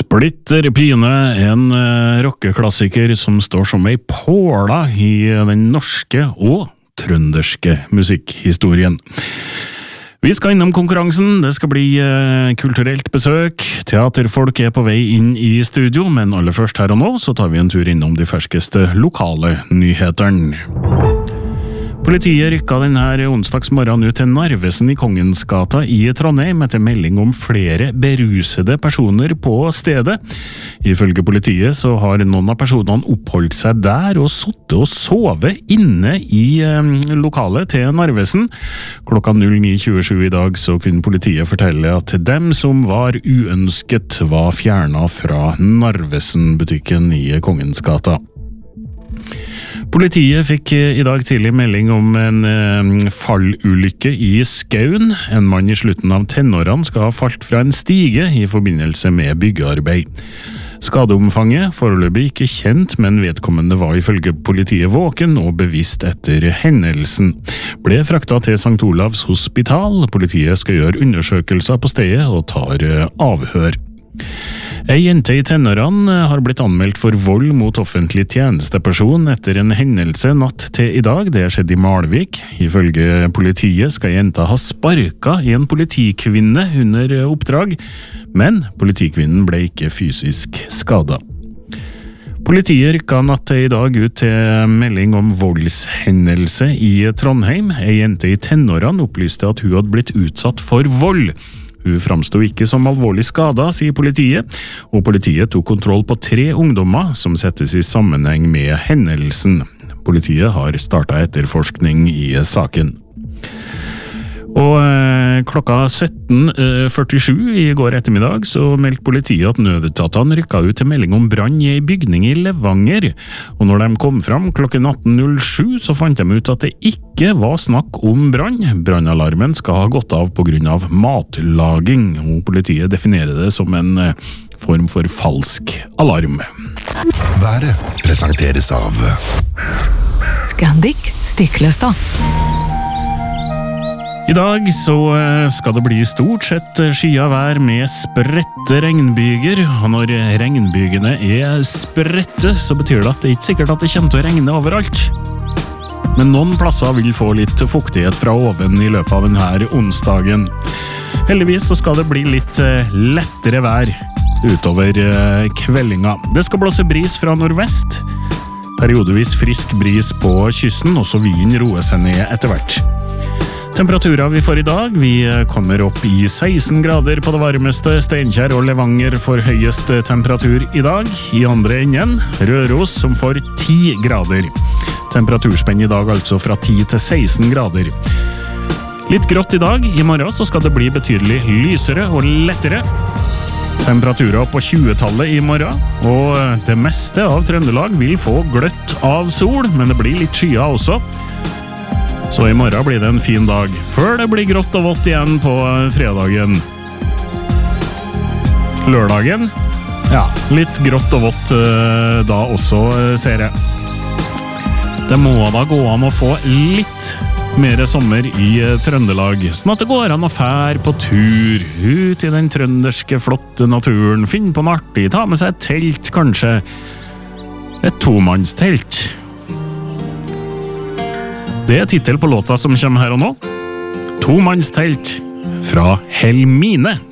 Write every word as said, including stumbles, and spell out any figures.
Splitter pine, en uh, rockeklassiker som står som ei påla i den norske og trønderske musikkhistorien. Vi skal innom konkurransen, det skal bli uh, kulturelt besøk, teaterfolk er på vei inn i studio, men aller først her og nå så tar vi en tur innom de ferskeste lokale nyhetene. Politiet rykka denne onsdagsmorgen ut til Narvesen i Kongensgata i Trondheim etter melding om flere berusede personer på stedet. Ifølge politiet så har noen av personene oppholdt seg der og suttet og sovet inne i eh, lokalet til Narvesen. Klokka ni tjuesju i dag så kunne politiet fortelle at dem som var uønsket var fjernet fra Narvesen-butikken i Kongensgata. Politiet fikk i dag tidlig melding om en eh, fallulykke i Skaun. En mann i slutten av tenårene skal ha falt fra en stige i forbindelse med byggearbeid. Skadeomfanget foreløpig ikke kjent, men vedkommende var ifølge politiet våken og bevisst etter hendelsen. Ble fraktet til Sankt Olavs hospital. Politiet skal gjøre undersøkelser på stedet og tar avhør. Ei jente i tenårene har blitt anmeldt for vold mot offentlig tjenesteperson etter en hendelse natt til i dag. Det skjedde i Malvik. Ifølge politiet skal jenta ha sparket i en politikvinne under oppdrag, men politikvinnen ble ikke fysisk skadet. Politiet rykka natt til i dag ut til melding om voldshendelse i Trondheim. Ei jente i tenårene opplyste at hun hadde blitt utsatt for vold. Hun framstod ikke som alvorlig skadet, sier politiet, og politiet tok kontroll på tre ungdommer som settes i sammenheng med hendelsen. Politiet har startet etterforskning i saken. Og eh, klokka sytten førtisju i går ettermiddag så meldte politiet at nødetatene rykka ut til melding om brann i en bygning i Levanger. Og når de kom fram klokken atten null sju så fant de ut at det ikke var snakk om brann. Brannalarmen skal ha gått av på grunn av matlaging, og politiet definerer det som en eh, form for falsk alarm. Været presenteres av Scandic Stiklestad. I dag så skal det bli stort sett skya vær med spredte regnbyger, og når regnbygene er spredte så betyr det at det ikke sikkert at det kommer til å regne overalt. Men noen plasser vil få litt fuktighet fra oven i løpet av denne onsdagen. Heldigvis så skal det bli litt lettere vær utover kveldinga. Det skal blåse bris fra nordvest, periodevis frisk bris på kysten, og så vinden roer seg ned etter hvert. Temperaturer vi får i dag, vi kommer opp i seksten grader på det varmeste. Steinkjer og Levanger får høyest temperatur i dag. I andre enden, Røros som får ti grader. Temperaturspenn i dag altså fra ti til seksten grader. Litt grått i dag, i morgen så skal det bli betydelig lysere og lettere. Temperaturer på tjuetallet i morgen, og det meste av Trøndelag vil få gløtt av sol, men det blir litt skya også. Så i morgen blir det en fin dag, før det blir grått og vått igjen på fredagen. Lørdagen, ja, litt grått og vått uh, da også, uh, ser jeg. Det må da gå an å få litt mer sommer i uh, Trøndelag, sånn at det går an å fære på tur, ut i den trønderske flotte naturen, finne på noe artig, ta med seg et telt kanskje, et tomannstelt. Det er titel på låta som kommer her og nå. Tomannstelt fra Helmine.